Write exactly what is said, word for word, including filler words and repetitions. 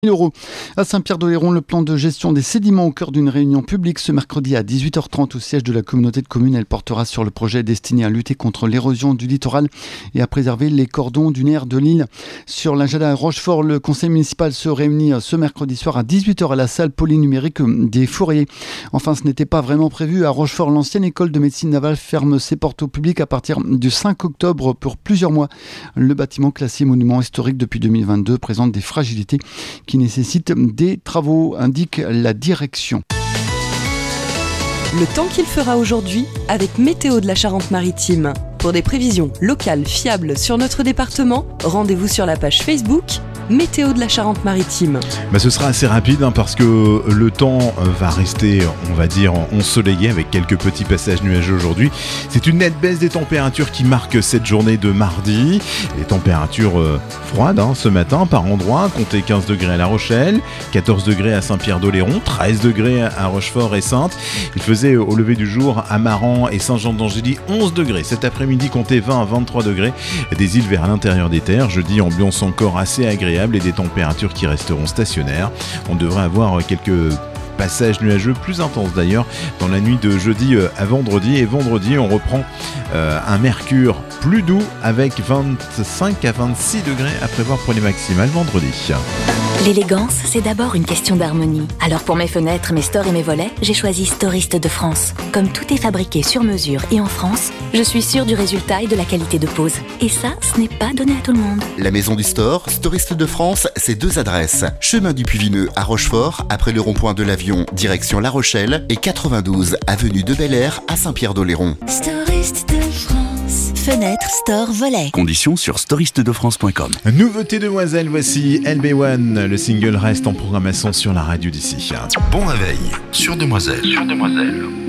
euros. À Saint-Pierre-d'Oléron, le plan de gestion des sédiments au cœur d'une réunion publique ce mercredi à dix-huit heures trente au siège de la communauté de communes. Elle portera sur le projet destiné à lutter contre l'érosion du littoral et à préserver les cordons dunaires de l'île. Sur l'agenda à Rochefort, le conseil municipal se réunit ce mercredi soir à dix-huit heures à la salle polynumérique des Fourriers. Enfin, ce n'était pas vraiment prévu. À Rochefort, l'ancienne école de médecine navale ferme ses portes au public à partir du cinq octobre pour plusieurs mois. Le bâtiment classé monument historique depuis deux mille vingt-deux présente des fragilités qui nécessite des travaux, indique la direction. Le temps qu'il fera aujourd'hui avec Météo de la Charente-Maritime. Pour des prévisions locales fiables sur notre département, rendez-vous sur la page Facebook Météo de la Charente-Maritime. Bah, ce sera assez rapide hein, parce que le temps va rester, on va dire, ensoleillé avec quelques petits passages nuageux aujourd'hui. C'est une nette baisse des températures qui marque cette journée de mardi. Les températures euh, froides hein, ce matin par endroits. Comptez quinze degrés à La Rochelle, quatorze degrés à Saint-Pierre-d'Oléron, treize degrés à Rochefort et Saintes. Il faisait au lever du jour à Maran et Saint-Jean-d'Angély onze degrés. Cet après-midi, comptez vingt à vingt-trois degrés. Des îles vers l'intérieur des terres. Jeudi, ambiance encore assez agréable et des températures qui resteront stationnaires. On devrait avoir quelques passages nuageux plus intenses d'ailleurs dans la nuit de jeudi à vendredi. Et vendredi, on reprend euh, un mercure plus doux avec vingt-cinq à vingt-six degrés à prévoir pour les maximales vendredi. L'élégance, c'est d'abord une question d'harmonie. Alors pour mes fenêtres, mes stores et mes volets, j'ai choisi Storiste de France. Comme tout est fabriqué sur mesure et en France, je suis sûre du résultat et de la qualité de pose. Et ça, ce n'est pas donné à tout le monde. La maison du store, Storiste de France, c'est deux adresses. Chemin du Puy-Vineux à Rochefort, après le rond-point de l'Avion, direction La Rochelle, et quatre-vingt-douze avenue de Bel-Air à Saint-Pierre-d'Oléron. Storiste de France. Fenêtre, store, volet. Conditions sur storiste de france point com. Nouveauté demoiselle, voici L B un. Le single reste en programmation sur la radio d'ici. Bon réveil sur Demoiselle. Sur Demoiselle.